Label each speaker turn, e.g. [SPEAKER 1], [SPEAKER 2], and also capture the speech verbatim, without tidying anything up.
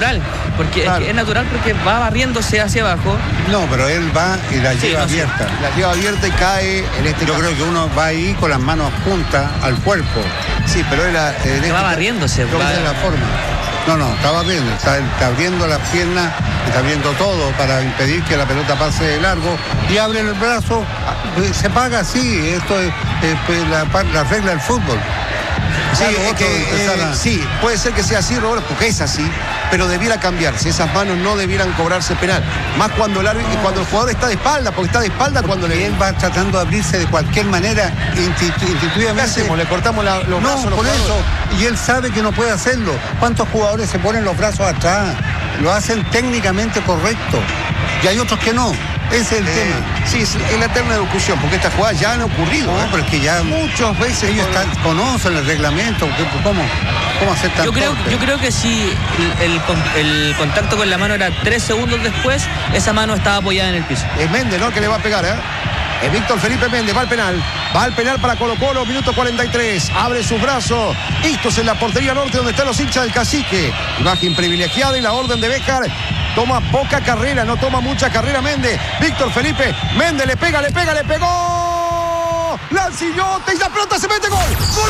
[SPEAKER 1] natural, porque claro. es, que es natural porque va barriéndose hacia abajo.
[SPEAKER 2] No, pero él va y la sí, lleva no abierta.
[SPEAKER 3] Sí. La lleva abierta y cae en este
[SPEAKER 2] Yo caso. creo que uno va ahí con las manos juntas al cuerpo.
[SPEAKER 3] Sí, pero él... En
[SPEAKER 1] que
[SPEAKER 3] este
[SPEAKER 1] va barriéndose.
[SPEAKER 2] Va de la forma. No, no, está barriendo, está, está abriendo las piernas, está abriendo todo para impedir que la pelota pase de largo y abre el brazo, se paga así, esto es, es la, la regla del fútbol.
[SPEAKER 3] Sí, es que, eh, a... sí, puede ser que sea así, Roberto, porque es así, pero debiera cambiarse. Esas manos no debieran cobrarse penal. Más cuando el, árbitro, no. cuando el jugador está de espalda, porque está de espalda porque cuando le...
[SPEAKER 2] él va tratando de abrirse de cualquier manera, institu institutivamente.
[SPEAKER 3] ¿Qué hacemos? ¿Le cortamos la, los
[SPEAKER 2] no,
[SPEAKER 3] brazos a los
[SPEAKER 2] por
[SPEAKER 3] jugadores?
[SPEAKER 2] eso. Y él sabe que no puede hacerlo. ¿Cuántos jugadores se ponen los brazos atrás? Lo hacen técnicamente correcto. Y hay otros que no. Ese es el eh, tema.
[SPEAKER 3] Sí, es, es la eterna discusión, porque estas jugadas ya han ocurrido.
[SPEAKER 2] No,
[SPEAKER 3] ¿eh?
[SPEAKER 2] pero es que ya
[SPEAKER 3] muchas veces
[SPEAKER 2] ellos están, conocen el reglamento. ¿Cómo, cómo hacer tan
[SPEAKER 1] yo creo, yo creo que si el, el, el contacto con la mano era tres segundos después, esa mano estaba apoyada en el piso.
[SPEAKER 3] Es Méndez, ¿no? Que le va a pegar, ¿eh? Es Víctor Felipe Méndez, va al penal. Va al penal para Colo Colo, minuto cuarenta y tres. Abre sus brazos. Listos en la portería norte donde están los hinchas del Cacique. Imagen privilegiada y la orden de Béjar. Toma poca carrera, no toma mucha carrera Méndez. Víctor Felipe Méndez le pega, le pega, le pegó. Lancillote y la pelota se mete gol. ¡Gol!